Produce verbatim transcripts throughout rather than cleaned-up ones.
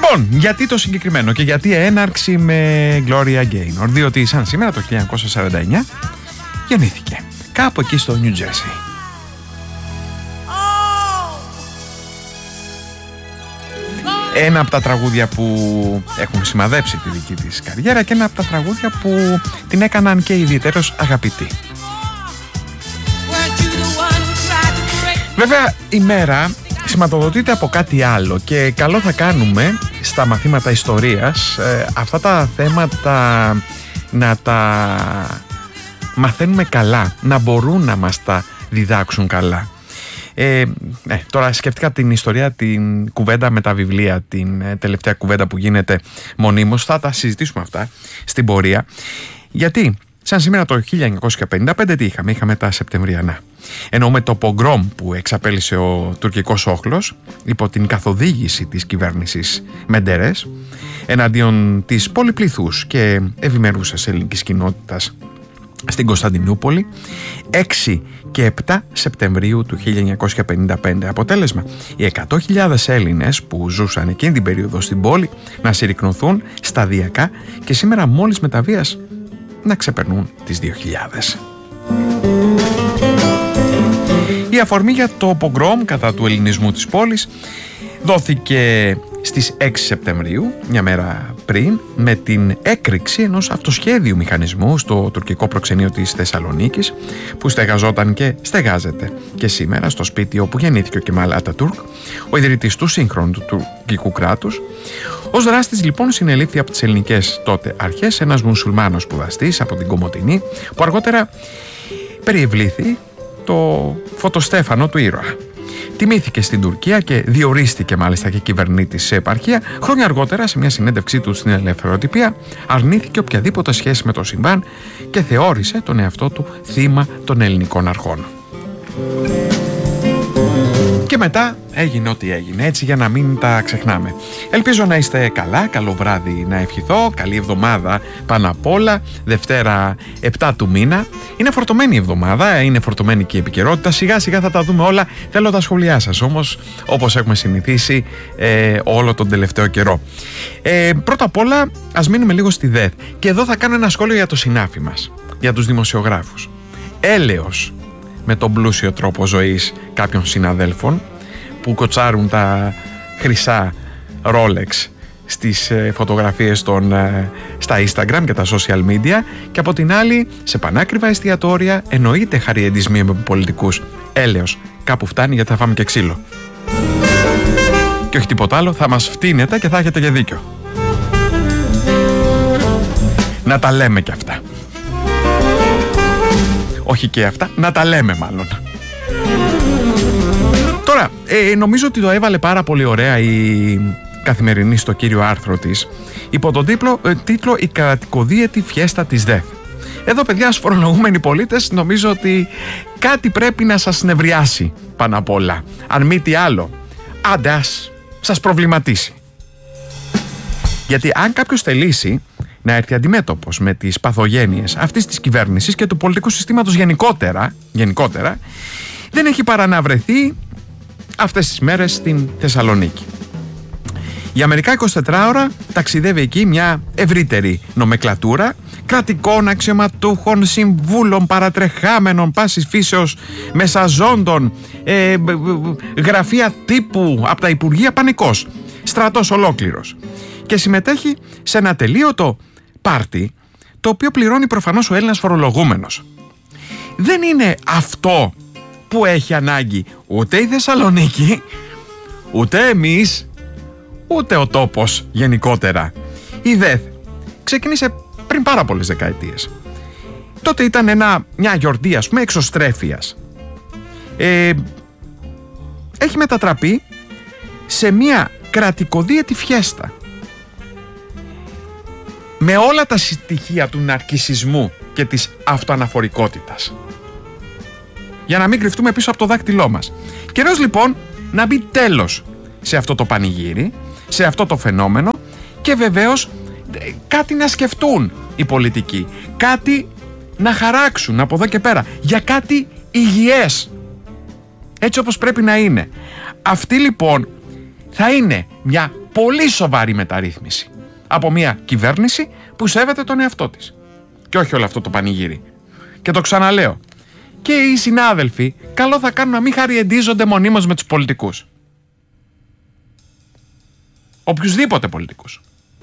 Λοιπόν, γιατί το συγκεκριμένο και γιατί έναρξη με Gloria Gaynor? Διότι σαν σήμερα το χίλια εννιακόσια σαράντα εννιά γεννήθηκε κάπου εκεί στο New Jersey. Ένα από τα τραγούδια που έχουν σημαδέψει τη δική της καριέρα και ένα από τα τραγούδια που την έκαναν και ιδιαίτερως αγαπητή. Βέβαια η μέρα σηματοδοτείται από κάτι άλλο και καλό θα κάνουμε στα μαθήματα ιστορίας ε, αυτά τα θέματα να τα μαθαίνουμε καλά, να μπορούν να μας τα διδάξουν καλά. Ε, ε, τώρα σκέφτηκα την ιστορία, την κουβέντα με τα βιβλία, την ε, τελευταία κουβέντα που γίνεται μονίμως. Θα τα συζητήσουμε αυτά στην πορεία. Γιατί σαν σήμερα το χίλια εννιακόσια πενήντα πέντε τι είχαμε? Είχαμε τα Σεπτεμβριανά. Εννοούμε το πογκρόμ που εξαπέλυσε ο τουρκικός όχλος υπό την καθοδήγηση της κυβέρνησης Μεντερές εναντίον της πολυπληθούς και ευημερούσας ελληνικής κοινότητας στην Κωνσταντινούπολη έξι και επτά Σεπτεμβρίου του χίλια εννιακόσια πενήντα πέντε. Αποτέλεσμα, οι εκατό χιλιάδες Έλληνες που ζούσαν εκείνη την περίοδο στην πόλη να συρρικνωθούν σταδιακά και σήμερα μόλις με τα βίας να ξεπερνούν τις δύο χιλιάδες. Η αφορμή για το πογκρόμ κατά του ελληνισμού της πόλης δόθηκε στις έξι Σεπτεμβρίου, μια μέρα πριν, με την έκρηξη ενός αυτοσχέδιου μηχανισμού στο τουρκικό προξενείο της Θεσσαλονίκης που στεγαζόταν και στεγάζεται και σήμερα στο σπίτι όπου γεννήθηκε ο Κεμάλ Ατατούρκ, ο ιδρυτής του σύγχρονου του τουρκικού κράτους. Ως δράστης λοιπόν συνελήφθη από τις ελληνικές τότε αρχές ένας μουσουλμάνος σπουδαστής από την Κομοτηνή που αργότερα περιευλήθη το φωτοστέφανο του ήρωα. Τιμήθηκε στην Τουρκία και διορίστηκε μάλιστα και κυβερνήτης σε επαρχία. Χρόνια αργότερα, σε μια συνέντευξή του στην Ελευθεροτυπία, αρνήθηκε οποιαδήποτε σχέση με το συμβάν και θεώρησε τον εαυτό του θύμα των ελληνικών αρχών. Και μετά έγινε ό,τι έγινε, έτσι για να μην τα ξεχνάμε. Ελπίζω να είστε καλά, καλό βράδυ να ευχηθώ, καλή εβδομάδα πάνω απ' όλα, Δευτέρα επτά του μήνα. Είναι φορτωμένη η εβδομάδα, είναι φορτωμένη και η επικαιρότητα, σιγά σιγά θα τα δούμε όλα, θέλω τα σχόλιά σας όμως, όπως έχουμε συνηθίσει ε, όλο τον τελευταίο καιρό. Ε, πρώτα απ' όλα ας μείνουμε λίγο στη ΔΕΘ και εδώ θα κάνω ένα σχόλιο για το συνάφι μας, για τους δημοσιογράφους. Έλεος με τον πλούσιο τρόπο ζωής κάποιων συναδέλφων που κοτσάρουν τα χρυσά Rolex στις φωτογραφίες των, στα Instagram και τα social media και από την άλλη σε πανάκριβα εστιατόρια εννοείται χαριεντισμοί με πολιτικούς. Έλεος, κάπου φτάνει γιατί θα φάμε και ξύλο. Και όχι τίποτα άλλο, θα μας φτύνετε και θα έχετε και δίκιο. Να τα λέμε και αυτά. Όχι και αυτά, να τα λέμε μάλλον. Τώρα, ε, νομίζω ότι το έβαλε πάρα πολύ ωραία η Καθημερινή στο κύριο άρθρο της υπό τον τίτλο, ε, τίτλο «Η κρατικοδίαιτη φιέστα της ΔΕΘ». Εδώ, παιδιά, ως φορολογούμενοι πολίτες, νομίζω ότι κάτι πρέπει να σας νευριάσει πάνω απ' όλα. Αν μη τι άλλο, άντε ας σας προβληματίσει. Γιατί αν κάποιος θελήσει να έρθει αντιμέτωπος με τις παθογένειες αυτής της κυβέρνησης και του πολιτικού συστήματος γενικότερα, γενικότερα δεν έχει παρά να βρεθεί αυτές τις μέρες στην Θεσσαλονίκη. Για μερικά εικοσιτετράωρα ταξιδεύει εκεί μια ευρύτερη νομεκλατούρα κρατικών αξιωματούχων, συμβούλων, παρατρεχάμενων, πάσης φύσεως, μεσαζόντων, ε, γραφεία τύπου από τα Υπουργεία, πανικός, στρατός ολόκληρος. Και συμμετέχει σε ένα ατελείωτο πάρτι, το οποίο πληρώνει προφανώς ο Έλληνας φορολογούμενος. Δεν είναι αυτό που έχει ανάγκη ούτε η Θεσσαλονίκη, ούτε εμείς, ούτε ο τόπος γενικότερα. Η ΔΕΘ ξεκίνησε πριν πάρα πολλές δεκαετίες. Τότε ήταν ένα, μια γιορτή, ας πούμε, εξωστρέφειας. Ε, έχει μετατραπεί σε μια κρατικοδίαιτη φιέστα με όλα τα στοιχεία του ναρκισσισμού και της αυτοαναφορικότητας, για να μην κρυφτούμε πίσω από το δάκτυλό μας. Καιρός λοιπόν να μπει τέλος σε αυτό το πανηγύρι, σε αυτό το φαινόμενο και βεβαίως κάτι να σκεφτούν οι πολιτικοί, κάτι να χαράξουν από εδώ και πέρα για κάτι υγιές, έτσι όπως πρέπει να είναι. Αυτή λοιπόν θα είναι μια πολύ σοβαρή μεταρρύθμιση από μια κυβέρνηση που σέβεται τον εαυτό της. Και όχι όλο αυτό το πανηγύρι. Και το ξαναλέω. Και οι συνάδελφοι καλό θα κάνουν να μην χαριεντίζονται μονίμως με τους πολιτικούς. Οποιουσδήποτε πολιτικούς.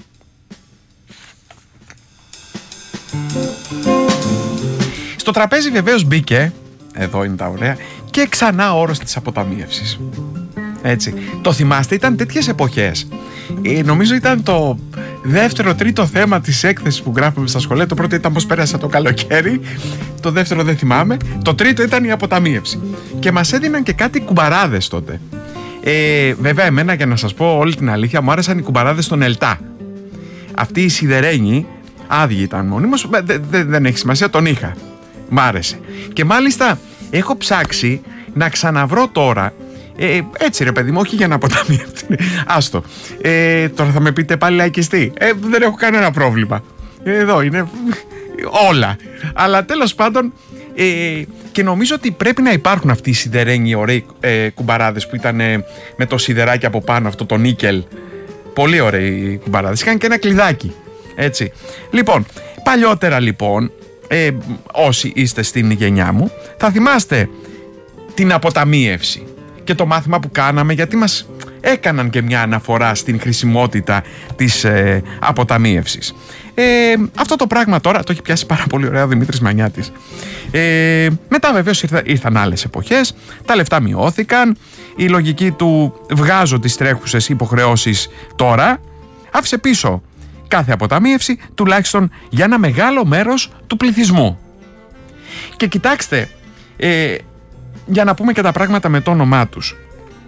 Στο τραπέζι βεβαίως μπήκε, εδώ είναι τα ωραία, και ξανά ο όρος της αποταμίευσης. Έτσι. Το θυμάστε, ήταν τέτοιες εποχές. Ε, νομίζω ήταν το δεύτερο, τρίτο θέμα της έκθεσης που γράφουμε στα σχολεία. Το πρώτο ήταν πώς πέρασε το καλοκαίρι. Το δεύτερο δεν θυμάμαι. Το τρίτο ήταν η αποταμίευση. Και μας έδιναν και κάτι κουμπαράδες τότε. Ε, βέβαια, εμένα, για να σας πω όλη την αλήθεια, μου άρεσαν οι κουμπαράδες στον Ελτά. Αυτή η σιδερένη, άδειοι ήταν μονίμως, δε, δε, δεν έχει σημασία, τον είχα. Μ' άρεσε. Και μάλιστα έχω ψάξει να ξαναβρω τώρα. Ε, έτσι ρε παιδί μου, όχι για να αποταμιεύσει. Άστο. Ε, τώρα θα με πείτε πάλι λαϊκιστή. Ε, δεν έχω κανένα πρόβλημα. Εδώ είναι όλα. Αλλά τέλος πάντων, ε, και νομίζω ότι πρέπει να υπάρχουν αυτοί οι σιδερένοι ωραίοι ε, κουμπαράδες που ήταν ε, με το σιδεράκι από πάνω, αυτό το νίκελ. Πολύ ωραίοι κουμπαράδες. Είχαν και ένα κλειδάκι. Έτσι. Λοιπόν, παλιότερα λοιπόν, ε, όσοι είστε στην γενιά μου, θα θυμάστε την αποταμίευση και το μάθημα που κάναμε, γιατί μας έκαναν και μια αναφορά στην χρησιμότητα της ε, αποταμίευσης. Ε, αυτό το πράγμα τώρα το έχει πιάσει πάρα πολύ ωραία ο Δημήτρης Μανιάτης. Ε, μετά βεβαίως ήρθα, ήρθαν άλλες εποχές, τα λεφτά μειώθηκαν, η λογική του βγάζω τις τρέχουσες υποχρεώσεις τώρα άφησε πίσω κάθε αποταμίευση, τουλάχιστον για ένα μεγάλο μέρος του πληθυσμού. Και κοιτάξτε, ε, για να πούμε και τα πράγματα με το όνομά τους,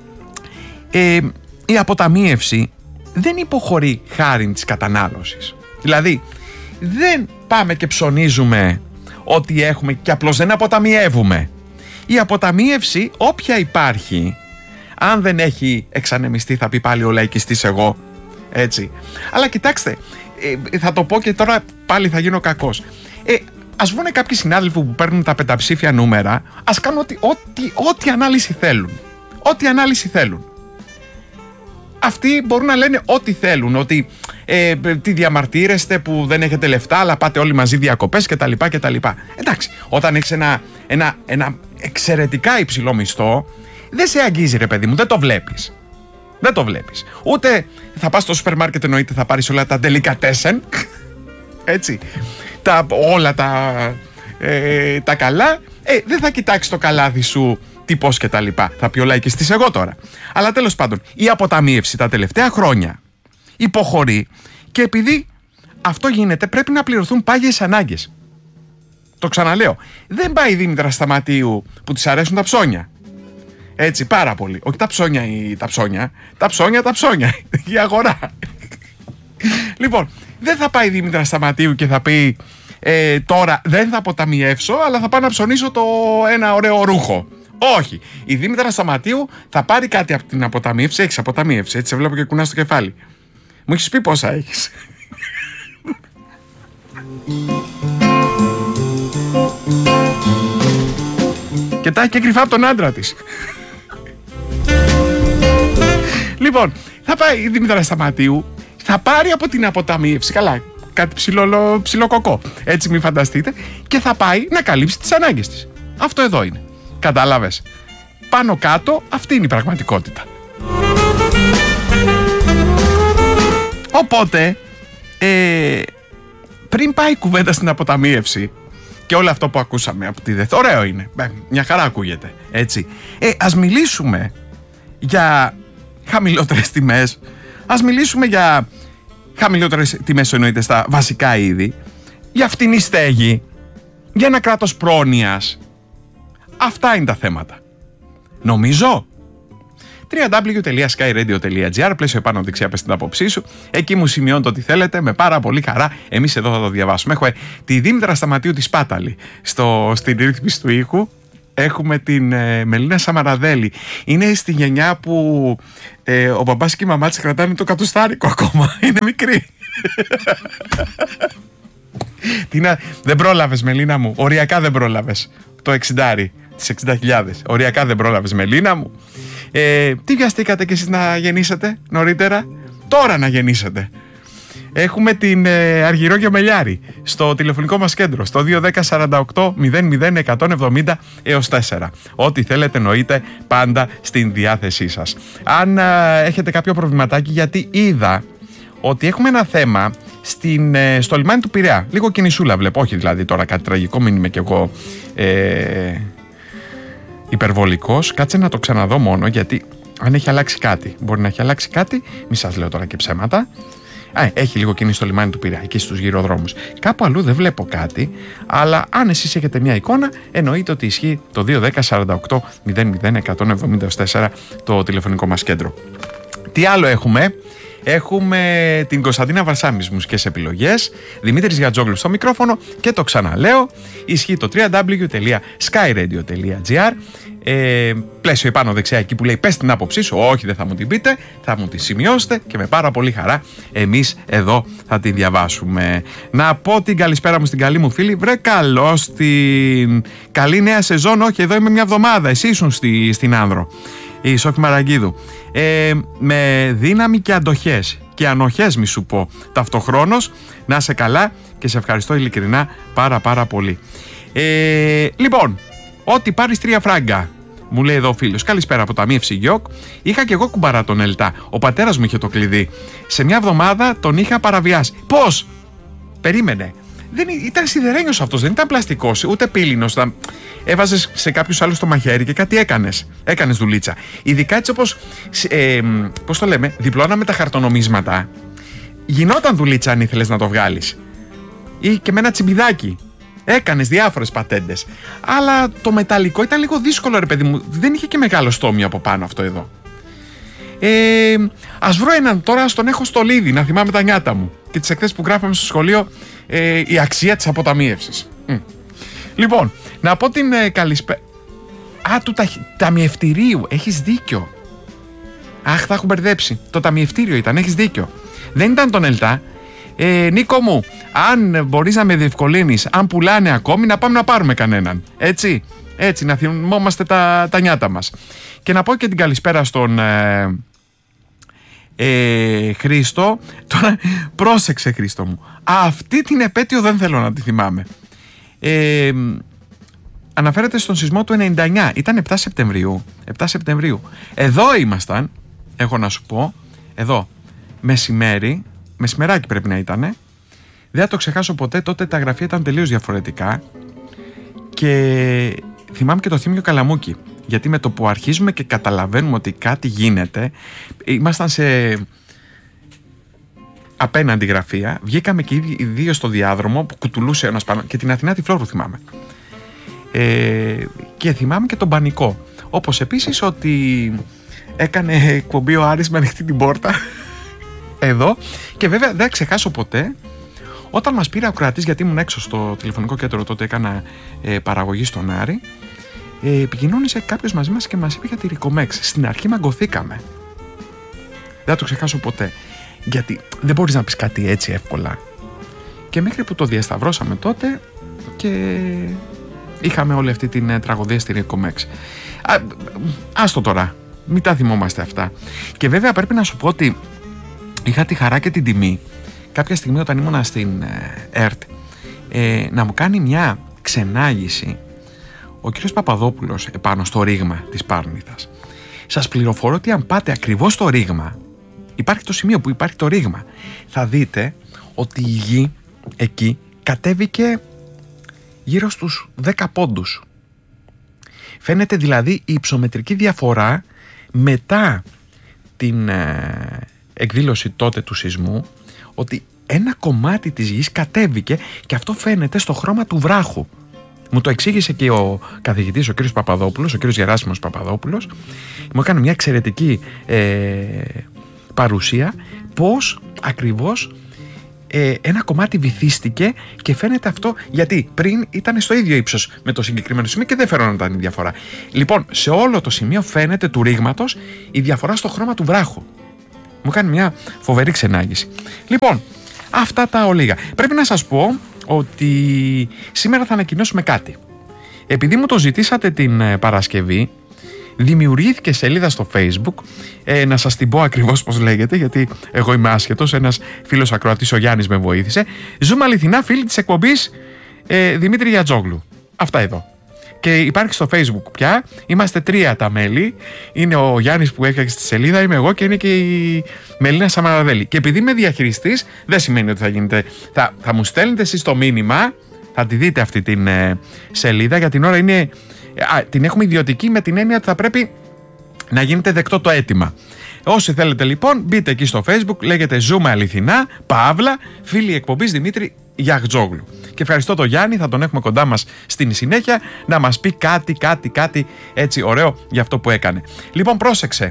ε, η αποταμίευση δεν υποχωρεί χάριν της κατανάλωσης. Δηλαδή δεν πάμε και ψωνίζουμε ό,τι έχουμε και απλώς δεν αποταμιεύουμε. Η αποταμίευση, όποια υπάρχει, αν δεν έχει εξανεμιστεί, θα πει πάλι ο λαϊκιστής εγώ, έτσι. Αλλά κοιτάξτε, ε, θα το πω και τώρα πάλι θα γίνω κακός. Ε, ας βγουν κάποιοι συνάδελφοι που παίρνουν τα πενταψήφια νούμερα, ας κάνουν ό,τι, ό,τι, ό,τι ανάλυση θέλουν. Ό,τι ανάλυση θέλουν. Αυτοί μπορούν να λένε ό,τι θέλουν, ότι ε, τι διαμαρτύρεστε που δεν έχετε λεφτά, αλλά πάτε όλοι μαζί διακοπές κτλ. κτλ. Εντάξει, όταν έχεις ένα, ένα, ένα εξαιρετικά υψηλό μισθό, δεν σε αγγίζει ρε παιδί μου, δεν το βλέπεις. Δεν το βλέπεις. Ούτε θα πας στο σούπερ μάρκετ, εννοείται θα πάρεις όλα τα delicatessen, έτσι, τα, όλα τα, ε, τα καλά, ε, δεν θα κοιτάξεις το καλάδι σου τι πώς και τα λοιπά. Θα πει ο λαϊκιστής εγώ τώρα. Αλλά τέλος πάντων, η αποταμίευση τα τελευταία χρόνια υποχωρεί και επειδή αυτό γίνεται πρέπει να πληρωθούν πάγιες ανάγκες. Το ξαναλέω. Δεν πάει η Δήμητρα Σταματίου που της αρέσουν τα ψώνια. Έτσι, πάρα πολύ. Όχι τα ψώνια ή τα ψώνια. Τα ψώνια, τα ψώνια. Η αγορά. Λοιπόν, δεν θα πάει η Δήμητρα Σταματίου και θα πει ε, τώρα δεν θα αποταμιεύσω, αλλά θα πάω να ψωνίσω το ένα ωραίο ρούχο. Όχι. Η Δήμητρα Σταματίου θα πάρει κάτι από την αποταμίευση. Έχεις αποταμίευση, έτσι σε βλέπω και κουνάς το κεφάλι. Μου έχεις πει πόσα έχεις. Και τα έχει και κρυφά από τον άντρα της. Λοιπόν, θα πάει η Δήμητρα Σταματίου, θα πάρει από την αποταμίευση, καλά, κάτι ψηλό, ψηλό κοκό, έτσι μην φανταστείτε, και θα πάει να καλύψει τις ανάγκες της. Αυτό εδώ είναι. Κατάλαβες. Πάνω κάτω αυτή είναι η πραγματικότητα. Οπότε, ε, πριν πάει η κουβέντα στην αποταμίευση και όλο αυτό που ακούσαμε από τη ΔΕΘ, ωραίο είναι, μια χαρά ακούγεται, έτσι. Ε, ας μιλήσουμε για χαμηλότερες τιμές, ας μιλήσουμε για χαμηλότερες τιμές εννοείται στα βασικά είδη, για φτηνή στέγη, για ένα κράτος πρόνοιας. Αυτά είναι τα θέματα. Νομίζω. double-u double-u double-u τελεία sky radio τελεία gr, πλαίσιο επάνω δεξιά, πες την άποψή σου. Εκεί μου σημειώνετε ό,τι θέλετε, με πάρα πολύ χαρά. Εμείς εδώ θα το διαβάσουμε. Έχουμε τη Δήμητρα Σταματίου τη Πάταλη στο, στην ρύθμιση του ήχου. Έχουμε την ε, Μελίνα Σαμαραδέλη. Είναι στη γενιά που ε, ο μπαμπάς και η μαμά της κρατάνε το κατουστάρικο ακόμα. Είναι μικρή. Τίνα, δεν πρόλαβες Μελίνα μου. Οριακά δεν πρόλαβες. Το εξηντάρι, τις εξήντα χιλιάδες. Οριακά δεν πρόλαβες Μελίνα μου. Ε, τι βιαστήκατε κι εσείς να γεννήσετε νωρίτερα? τώρα να γεννήσετε. Έχουμε την ε, Αργυρό Γεμελιάρη στο τηλεφωνικό μας κέντρο στο δύο ένα μηδέν σαράντα οκτώ μηδέν μηδέν εκατόν εβδομήντα έως τέσσερα. Ό,τι θέλετε εννοείται πάντα στην διάθεσή σας. Αν ε, έχετε κάποιο προβληματάκι, γιατί είδα ότι έχουμε ένα θέμα στην, ε, στο λιμάνι του Πειραιά. Λίγο κινησούλα βλέπω, όχι δηλαδή τώρα κάτι τραγικό, μην είμαι κι εγώ ε, υπερβολικός. Κάτσε να το ξαναδώ μόνο, γιατί αν έχει αλλάξει κάτι, μπορεί να έχει αλλάξει κάτι, μη σας λέω τώρα και ψέματα. Α, έχει λίγο κίνηση στο λιμάνι του Πειραιά, εκεί στους γυροδρόμους. Κάπου αλλού δεν βλέπω κάτι, αλλά αν εσείς έχετε μια εικόνα, εννοείται ότι ισχύει το δύο ένα μηδέν σαράντα οκτώ μηδέν μηδέν εκατόν εβδομήντα έως τέσσερα το τηλεφωνικό μας κέντρο. Τι άλλο έχουμε? Έχουμε την Κωνσταντίνα Βαρσάμις, μουσικές επιλογές, Δημήτρης Γιατζόγλου στο μικρόφωνο και το ξαναλέω, ισχύει το double-u double-u double-u τελεία skyradio τελεία gr, ε, πλαίσιο επάνω δεξιά εκεί που λέει πες την άποψή σου, όχι δεν θα μου την πείτε, θα μου τη σημειώσετε και με πάρα πολύ χαρά εμείς εδώ θα την διαβάσουμε. Να πω την καλησπέρα μου στην καλή μου φίλη, βρε καλώς την καλή νέα σεζόν, όχι εδώ είμαι μια εβδομάδα, εσύ ήσουν στη, στην Άνδρο. Η Σόφη Μαραγκίδου. Ε, με δύναμη και αντοχές και ανοχές μη σου πω ταυτοχρόνως, να είσαι καλά και σε ευχαριστώ ειλικρινά πάρα πάρα πολύ. Ε, λοιπόν, ό,τι πάρεις τρία φράγκα, μου λέει εδώ ο φίλος. Καλησπέρα από τα Μη Ευσυγιόκ. Είχα και εγώ κουμπαρά τον Ελτά. Ο πατέρας μου είχε το κλειδί. Σε μια εβδομάδα τον είχα παραβιάσει. Πώς? Περίμενε. Δεν ήταν σιδερένιος αυτός, δεν ήταν πλαστικός, ούτε πύληνος. Ήταν... Έβαζες σε κάποιους άλλους το μαχαίρι και κάτι έκανες. Έκανες δουλίτσα. Ειδικά έτσι όπως, ε, πώς το λέμε, διπλώναμε τα χαρτονομίσματα. Γινόταν δουλίτσα αν ήθελες να το βγάλεις. Ή και με ένα τσιμπιδάκι. Έκανες διάφορες πατέντες. Αλλά το μεταλλικό ήταν λίγο δύσκολο, ρε παιδί μου. Δεν είχε και μεγάλο στόμιο από πάνω αυτό εδώ. Ε, ας βρω έναν τώρα, ας τον έχω στο λίδι, να θυμάμαι τα νιάτα μου και τις εκθέσεις που γράφαμε στο σχολείο, ε, η αξία της αποταμίευσης. Mm. Λοιπόν, να πω την ε, καλησπέρα. Α, του τα, ταμιευτηρίου, έχεις δίκιο. Αχ, θα έχω μπερδέψει. Το ταμιευτήριο ήταν, έχεις δίκιο. Δεν ήταν τον Ελτά. Ε, Νίκο μου, αν μπορείς να με διευκολύνεις, αν πουλάνε ακόμη, να πάμε να πάρουμε κανέναν. Έτσι, έτσι, να θυμόμαστε τα, τα νιάτα μας. Και να πω και την καλησπέρα στον ε, ε, Χρήστο. Τώρα, πρόσεξε Χρήστο μου, αυτή την επέτειο δεν θέλω να τη θυμάμαι. Ε, αναφέρεται στον σεισμό του ενενήντα εννιά, ήταν επτά Σεπτεμβρίου. επτά Σεπτεμβρίου. Εδώ ήμασταν, έχω να σου πω, εδώ, μεσημέρι, μεσημεράκι πρέπει να ήτανε. Δεν θα το ξεχάσω ποτέ, τότε τα γραφεία ήταν τελείως διαφορετικά και θυμάμαι και το Θήμιο Καλαμούκι. Γιατί με το που αρχίζουμε και καταλαβαίνουμε ότι κάτι γίνεται, ήμασταν σε απέναντι γραφεία, βγήκαμε και οι δύο στο διάδρομο που κουτουλούσε ένας πάνω, και την Αθηνά τη Φλόρου θυμάμαι. Ε, και θυμάμαι και τον πανικό. Όπως επίσης ότι έκανε εκπομπή ο Άρης με ανοιχτή την πόρτα εδώ, και βέβαια δεν θα ξεχάσω ποτέ όταν μας πήρε ο κρατής, γιατί ήμουν έξω στο τηλεφωνικό κέντρο τότε, έκανα ε, παραγωγή στον Άρη. Ε, επικοινώνησε κάποιος μαζί μας και μας είπε για τη Ρικομέξ. Στην αρχή μαγκωθήκαμε. Δεν θα το ξεχάσω ποτέ. Γιατί δεν μπορείς να πεις κάτι έτσι εύκολα. Και μέχρι που το διασταυρώσαμε τότε και είχαμε όλη αυτή την ε, τραγωδία στη Ρικομέξ. Α, άστο τώρα. Μην τα θυμόμαστε αυτά. Και βέβαια πρέπει να σου πω ότι είχα τη χαρά και την τιμή κάποια στιγμή όταν ήμουνα στην ε, ΕΡΤ ε, να μου κάνει μια ξενάγηση ο κύριος Παπαδόπουλος επάνω στο ρήγμα της Πάρνηθας. Σας πληροφορώ ότι αν πάτε ακριβώς στο ρήγμα, υπάρχει το σημείο που υπάρχει το ρήγμα, θα δείτε ότι η γη εκεί κατέβηκε γύρω στους δέκα πόντους. Φαίνεται δηλαδή η υψομετρική διαφορά μετά την ε, εκδήλωση τότε του σεισμού, ότι ένα κομμάτι της γης κατέβηκε και αυτό φαίνεται στο χρώμα του βράχου. Μου το εξήγησε και ο καθηγητής, ο κύριος Παπαδόπουλος, ο κύριος Γεράσιμος Παπαδόπουλος. Μου έκανε μια εξαιρετική ε, παρουσία πώς ακριβώς ε, ένα κομμάτι βυθίστηκε και φαίνεται αυτό, γιατί πριν ήταν στο ίδιο ύψος με το συγκεκριμένο σημείο και δεν φαίνονταν η διαφορά. Λοιπόν, σε όλο το σημείο φαίνεται του ρήγματος η διαφορά στο χρώμα του βράχου. Μου κάνει μια φοβερή ξενάγηση. Λοιπόν, αυτά τα ολίγα. Πρέπει να σας πω ότι σήμερα θα ανακοινώσουμε κάτι. Επειδή μου το ζητήσατε την Παρασκευή, δημιουργήθηκε σελίδα στο Facebook, ε, να σας την πω ακριβώς πώς λέγεται, γιατί εγώ είμαι άσχετος, ένας φίλος ακροατής, ο Γιάννης, με βοήθησε. Ζούμε αληθινά, φίλοι της εκπομπής ε, Δημήτρη Γιατζόγλου. Αυτά εδώ. Και υπάρχει στο Facebook πια. Είμαστε τρία τα μέλη. Είναι ο Γιάννης που έφτιαξε τη σελίδα, είμαι εγώ και είναι και η Μελίνα Σαμαραδέλη. Και επειδή είμαι διαχειριστής, δεν σημαίνει ότι θα γίνετε. Θα, θα μου στέλνετε εσείς το μήνυμα, θα τη δείτε αυτή την ε, σελίδα. Για την ώρα είναι. Α, την έχουμε ιδιωτική με την έννοια ότι θα πρέπει να γίνεται δεκτό το αίτημα. Όσοι θέλετε λοιπόν, μπείτε εκεί στο Facebook, λέγεται Ζούμε Αληθινά, Παύλα, φίλοι εκπομπής Δημήτρη Γιατζόγλου. Και ευχαριστώ τον Γιάννη, θα τον έχουμε κοντά μας στην συνέχεια να μας πει κάτι, κάτι, κάτι έτσι ωραίο για αυτό που έκανε. Λοιπόν, πρόσεξε.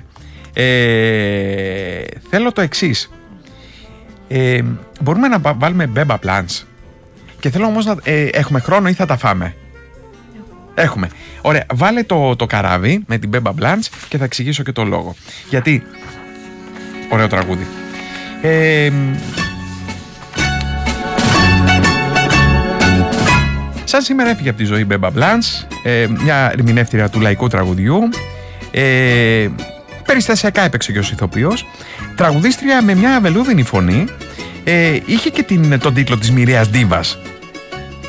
Ε, θέλω το εξής. Ε, μπορούμε να βάλουμε Beba Plans. Και θέλω όμως να. Ε, έχουμε χρόνο ή θα τα φάμε? Έχουμε. Ωραία, βάλε το, το καράβι με την Beba Plans και θα εξηγήσω και το λόγο. Γιατί. Ωραίο τραγούδι. Ε, σαν σήμερα έφυγε από τη ζωή Beba Plans, ε, μια ερμηνεύτρια του λαϊκού τραγουδιού. Ε, περιστασιακά έπαιξε και ως ηθοποιός. Τραγουδίστρια με μια βελούδινη φωνή. Ε, είχε και την, τον τίτλο της μοιραίας ντίβας.